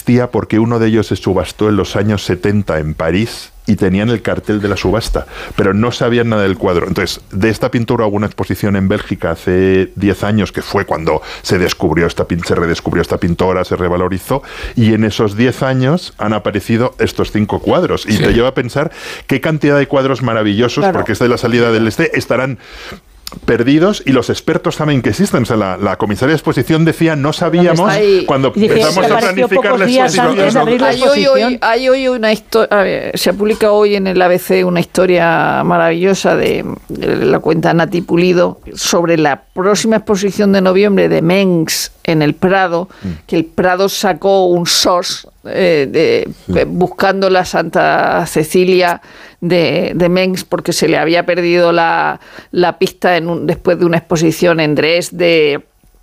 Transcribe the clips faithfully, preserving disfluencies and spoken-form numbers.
existía porque uno de ellos se subastó en los años setenta en París y tenían el cartel de la subasta, pero no sabían nada del cuadro. Entonces, de esta pintura hubo una exposición en Bélgica hace diez años, que fue cuando se descubrió esta se redescubrió esta pintora, se revalorizó, y en esos diez años han aparecido estos cinco cuadros. Y sí. te lleva a pensar qué cantidad de cuadros maravillosos, claro. porque es de la salida del este, estarán perdidos, y los expertos saben que existen. O sea, la, la comisaria de exposición decía, no sabíamos cuando empezamos a planificar la exposición. Hay hoy, hoy, hay hoy una historia, se ha publicado hoy en el A B C una historia maravillosa de, de la cuenta Nati Pulido sobre la próxima exposición de noviembre de Mengs en el Prado, mm. que el Prado sacó un S O S eh, de, sí. buscando la Santa Cecilia de, de Mengs, porque se le había perdido la, la pista en un, después de una exposición en Dresde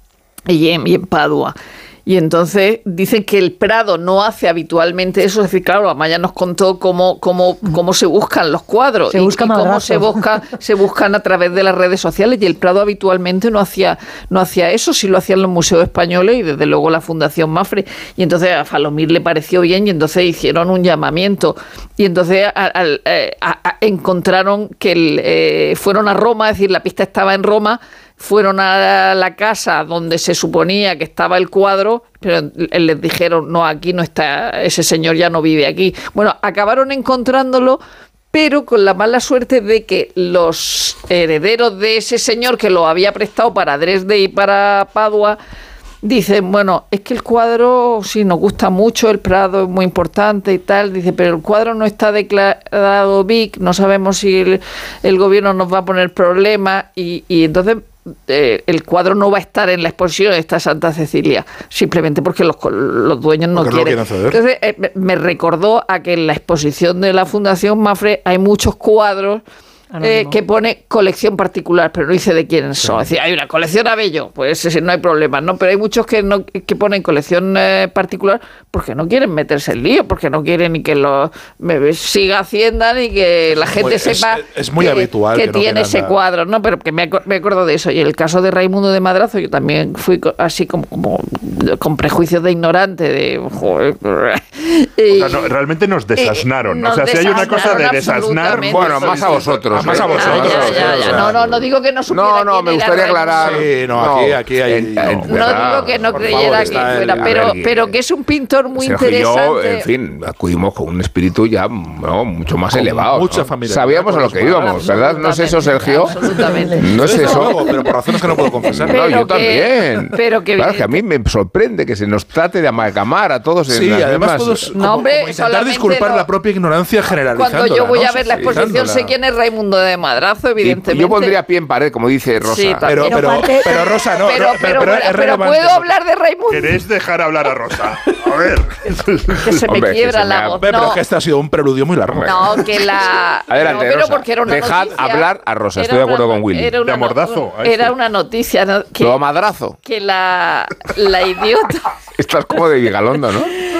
y en, y en Padua. Y entonces dicen que el Prado no hace habitualmente eso. Es decir, claro, Amaya nos contó cómo, cómo, cómo se buscan los cuadros se y, busca y cómo se, busca, se buscan a través de las redes sociales, y el Prado habitualmente no hacía, no hacía eso, sí lo hacían los museos españoles y desde luego la Fundación Mafre. Y entonces a Falomir le pareció bien y entonces hicieron un llamamiento. Y entonces a, a, a, a, encontraron que el, eh, fueron a Roma, es decir, la pista estaba en Roma, fueron a la casa donde se suponía que estaba el cuadro, pero les dijeron, no, aquí no está, ese señor ya no vive aquí. Bueno, acabaron encontrándolo, pero con la mala suerte de que los herederos de ese señor que lo había prestado para Dresde y para Padua, dicen, bueno, es que el cuadro sí nos gusta mucho, el Prado es muy importante y tal, dice, pero el cuadro no está declarado B I C, no sabemos si el, el gobierno nos va a poner problemas, y, y entonces Eh, el cuadro no va a estar en la exposición, está Santa Cecilia, simplemente porque los, los dueños no porque quieren. No quieren Entonces eh, me recordó a que en la exposición de la Fundación Mafre hay muchos cuadros eh, que pone colección particular, pero no dice de quiénes son. Es decir, hay una colección Abello, pues ese, no hay problema, ¿no? Pero hay muchos que no que ponen colección eh, particular porque no quieren meterse en lío, porque no quieren ni que lo me, siga Hacienda ni que la gente muy, sepa es, es muy que, habitual que, que no tiene ese nada. cuadro, ¿no? Pero que me, me acuerdo de eso. Y el caso de Raimundo de Madrazo, yo también fui así como, como con prejuicios de ignorante, de joder. Y, o sea, no, realmente nos desasnaron. Eh, nos o sea, si hay una cosa de desasnar, bueno, más a vosotros. Más a vosotros. Ya, ya, ya. No, no, no digo que no supiera. No, no, me gustaría aclarar. Sí, no, aquí, no, aquí hay. En, en, no, no digo que no creyera que fuera, el, pero, ver, pero que es un pintor muy Sergio interesante. Y yo, en fin, acudimos con un espíritu ya no, mucho más con elevado. Mucha ¿no? familia. Sabíamos a lo que íbamos, ¿verdad? ¿No es eso, Sergio? Absolutamente. No es eso. Luego, pero por razones que no puedo confesar. No, yo que, también. Pero que, claro, que a mí me sorprende que se nos trate de amalgamar a todos. Sí, en las además mismas, todos. No, hombre, como intentar disculpar lo, la propia ignorancia generalizándola. Cuando yo voy ¿no? a ver la exposición, sé quién es Raimundo de Madrazo, evidentemente. Y yo pondría pie en pared, como dice Rosa. Sí, pero, pero, pero, pero Rosa no. Pero, pero, pero, pero, pero ¿puedo hablar de Raimundo? ¿Queréis dejar hablar a Rosa? A ver. Que se me Hombre, quiebra se la me voz. Hombre, no. pero es que este ha sido un preludio muy largo. No, que la... Adelante, no, pero Rosa. porque era una Dejad noticia, hablar a Rosa, estoy de acuerdo una, con Willy. Era una, de mordazo. No, era una noticia, ¿no? Que, Lo madrazo. Que la, la idiota... Estás como de Vigalondo, ¿no?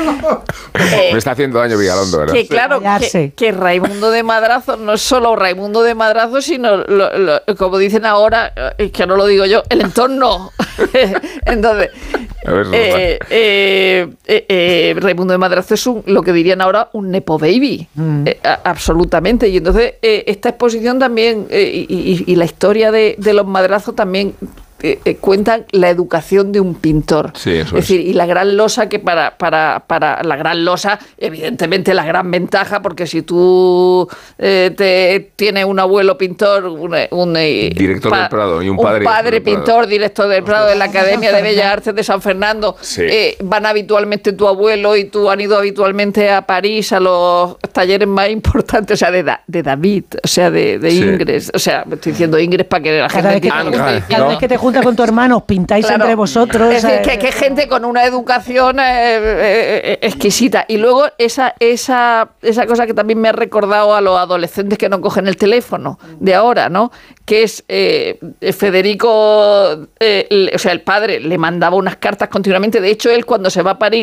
Eh, Me está haciendo daño Vigalondo, ¿verdad? Que claro, que, que Raimundo de Madrazo no es solo Raimundo de Madrazo, sino, lo, lo, como dicen ahora, que no lo digo yo, el entorno. Entonces, ver, eh, eh, eh, eh, Raimundo de Madrazo es un, lo que dirían ahora un nepo baby, mm. eh, a, absolutamente. Y entonces eh, esta exposición también, eh, y, y, y la historia de, de los Madrazos también... Eh, eh, cuentan la educación de un pintor. Sí, eso es. es decir, y la gran losa que para, para, para la gran losa, evidentemente la gran ventaja, porque si tú eh, te tienes un abuelo pintor, un, un director pa, del Prado y un padre, un padre pintor, director del Prado de la Academia de Bellas Artes de San Fernando, sí. eh, van habitualmente tu abuelo y tú han ido habitualmente a París a los talleres más importantes, o sea, de, da, de David, o sea, de, de sí. Ingres, o sea, me estoy diciendo Ingres para que la cada gente vez que, cada vez que te juntas con tu hermano, os pintáis claro. entre vosotros. Es decir, que, que gente con una educación eh, eh, exquisita. Y luego esa, esa, esa cosa que también me ha recordado a los adolescentes que no cogen el teléfono de ahora, ¿no? Que es eh, Federico, eh, o sea, el padre le mandaba unas cartas continuamente. De hecho, él cuando se va a París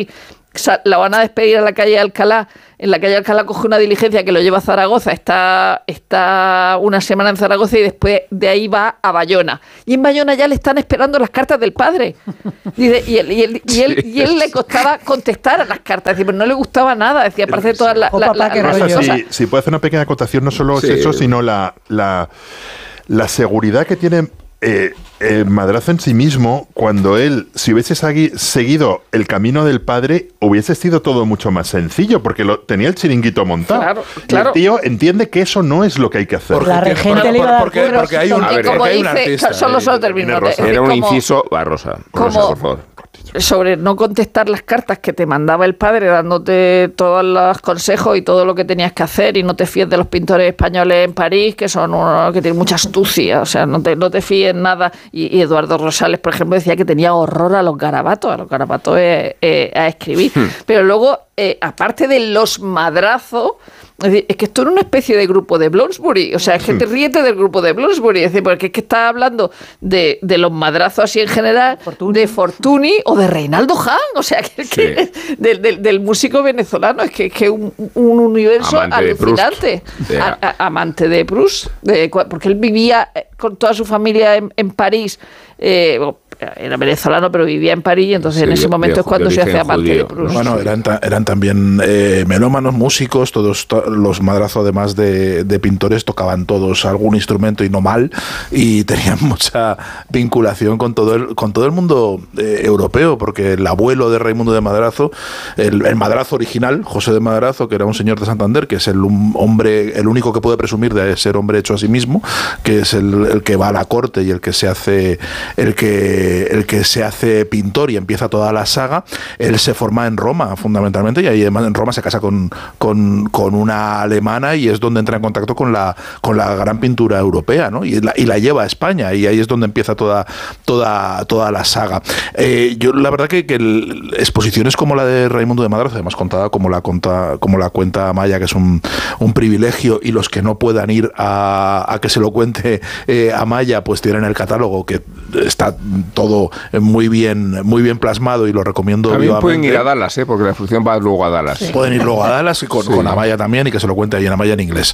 la van a despedir a la calle Alcalá. En la calle Alcalá coge una diligencia que lo lleva a Zaragoza, está, está una semana en Zaragoza y después de ahí va a Bayona. Y en Bayona ya le están esperando las cartas del padre. Y, de, y, él, y, él, y, él, y él le costaba contestar a las cartas, decir, pero no le gustaba nada, decía, parece todas las la, la, la, la cosas. Si, si puedo hacer una pequeña acotación, no solo sí. es eso, sino la, la, la seguridad que tiene... Eh, el Madrazo en sí mismo, cuando él, si hubiese segui- seguido el camino del padre, hubiese sido todo mucho más sencillo, porque lo, tenía el chiringuito montado. Claro, y claro. el tío entiende que eso no es lo que hay que hacer. Porque la regente le iba a dar porque, porque hay un, ver, porque hay un dice, artista. Solo, solo termino. Era un inciso a Rosa. Rosa, por favor. Sobre no contestar las cartas que te mandaba el padre dándote todos los consejos y todo lo que tenías que hacer, y no te fíes de los pintores españoles en París, que son unos que tienen mucha astucia, o sea, no te, no te fíes nada. Y, y Eduardo Rosales, por ejemplo, decía que tenía horror a los garabatos, a los garabatos eh, eh, a escribir. Hmm. Pero luego, eh, aparte de los madrazos, es decir, es que esto era una especie de grupo de Bloomsbury, o sea, es que te ríete del grupo de Bloomsbury, es decir, porque es que estás hablando de, de los madrazos así en general, Fortuny. de Fortuny o de Reinaldo Hahn, o sea, que, sí. que del, del, del músico venezolano, es que es que un, un universo amante alucinante, de a, a, amante de Proust, de, porque él vivía con toda su familia en, en París, eh, era venezolano, pero vivía en París, y entonces sí, en ese de, momento de, es cuando se hace amante judío. de Proust. Bueno, eran, ta, eran también eh, melómanos, músicos, todos to, los madrazos, además de, de pintores, tocaban todos algún instrumento y no mal, y tenían mucha vinculación con todo el, con todo el mundo eh, europeo, porque el abuelo de Raimundo de Madrazo, el, el Madrazo original, José de Madrazo, que era un señor de Santander, que es el un hombre, el único que puede presumir de ser hombre hecho a sí mismo, que es el, el que va a la corte y el que se hace, el que el que se hace pintor y empieza toda la saga. Él se forma en Roma fundamentalmente, y ahí en Roma se casa con, con, con una alemana, y es donde entra en contacto con la, con la gran pintura europea, ¿no? y, la, y la lleva a España, y ahí es donde empieza toda, toda, toda la saga. Eh, yo la verdad que, que el, exposiciones como la de Raimundo de Madrazo, además contada como la, conta, como la cuenta Amaya, que es un, un privilegio, y los que no puedan ir a, a que se lo cuente eh, Amaya, pues tienen el catálogo, que está todo muy bien, muy bien plasmado, y lo recomiendo también vivamente. Pueden ir a Dallas, ¿eh? Porque la exposición va luego a Dallas. Sí. Pueden ir luego a Dallas, y con, sí. con Amaya también, y que se lo cuente ahí en Amaya en inglés.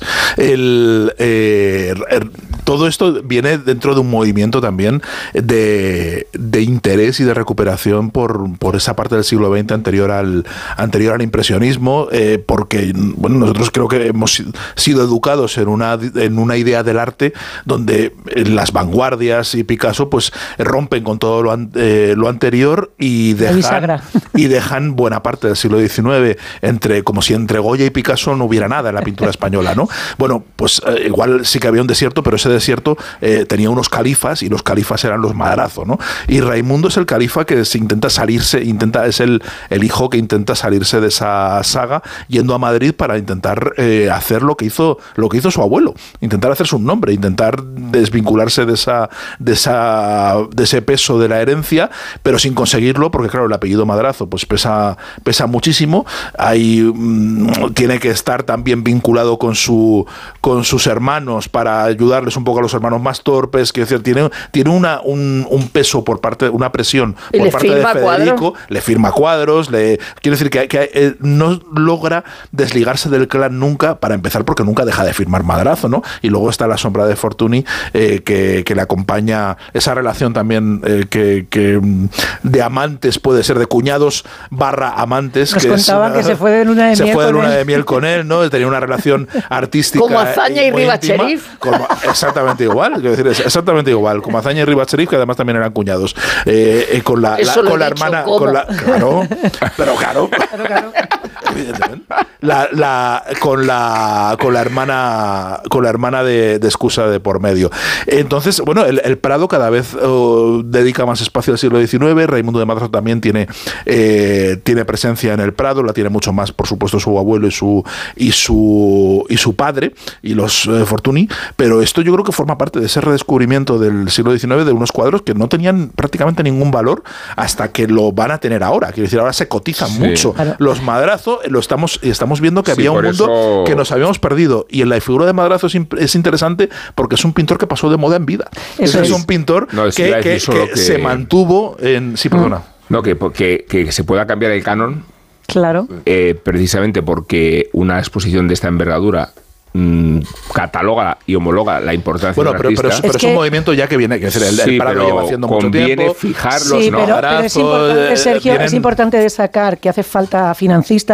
El, eh, el, todo esto viene dentro de un movimiento también de, de interés y de recuperación por, por esa parte del siglo veinte anterior al, anterior al impresionismo, eh, porque bueno, nosotros creo que hemos sido educados en una, en una idea del arte donde las vanguardias y Picasso pues rompen con todo lo, an, eh, lo anterior y dejan, y dejan buena parte del siglo diecinueve entre, como si entre Goya y Picasso no hubiera nada en la pintura española, ¿no? Bueno, pues eh, igual sí que había un desierto, pero ese desierto eh, tenía unos califas, y los califas eran los Madrazo, ¿no? Y Raimundo es el califa que se intenta salirse, intenta es el, el hijo que intenta salirse de esa saga, yendo a Madrid para intentar eh, hacer lo que hizo lo que hizo su abuelo, intentar hacerse un nombre, intentar desvincularse de esa de esa de ese peso de la herencia, pero sin conseguirlo, porque claro, el apellido Madrazo pues pesa pesa muchísimo. Ahí mmm, tiene que estar también vinculado con su con sus hermanos para ayudarles un poco a los hermanos más torpes, que es decir, tiene tiene una un, un peso por parte, una presión por parte de Federico, cuadro. le firma cuadros, le quiere decir que, que eh, no logra desligarse del clan nunca, para empezar, porque nunca deja de firmar Madrazo, ¿no? Y luego está la sombra de Fortuny, eh, que, que le acompaña, esa relación también eh, que, que de amantes, puede ser de cuñados barra amantes. Nos que contaban es, que se fue de luna de se miel fue de con luna él. de miel con él, ¿no? Tenía una relación artística. Como Azaña y Rivas Cherif. Exactamente igual, quiero decir, exactamente igual. Como Azaña y Rivas Cherif, que además también eran cuñados. Eh, eh, con la, la, con la hermana. Con la, claro, pero claro. claro, claro. Evidentemente. La, la, con la con la hermana con la hermana de, de excusa de por medio. Entonces, bueno, el, el Prado cada vez oh, dedica más espacio al siglo diecinueve. Raimundo de Madrazo también tiene eh, tiene presencia en el Prado, la tiene mucho más, por supuesto, su abuelo y su y su y su padre y los eh, Fortuny, pero esto yo creo que forma parte de ese redescubrimiento del siglo diecinueve de unos cuadros que no tenían prácticamente ningún valor hasta que lo van a tener ahora. Quiero decir, ahora se cotizan sí. mucho. Claro. Los Madrazo lo estamos estamos viendo que sí, había un mundo eso... que nos habíamos perdido, y en la figura de Madrazo es, es interesante porque es un pintor que pasó de moda en vida. Eso es, es un pintor no, es que, que, que, que se mantuvo en... Sí, perdona. No, que, que, que se pueda cambiar el canon Claro. Eh, precisamente porque una exposición de esta envergadura mmm, cataloga y homologa la importancia bueno, del pero, artista. pero, pero es, es un que, movimiento ya que viene, que es el, el sí, Prado lleva haciendo mucho conviene tiempo. fijarlos, sí, ¿no? pero, pero es importante, Sergio, vienen... es importante destacar que hace falta financistas